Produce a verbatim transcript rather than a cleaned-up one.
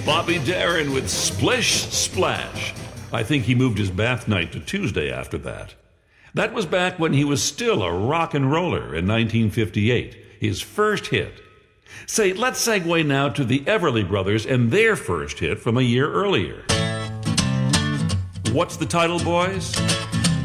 Bobby Darin with Splish Splash. I think he moved his bath night to Tuesday after that. That was back when he was still a rock and roller in nineteen fifty-eight, his first hit. Say, let's segue now to the Everly Brothers and their first hit from a year earlier. What's the title, boys?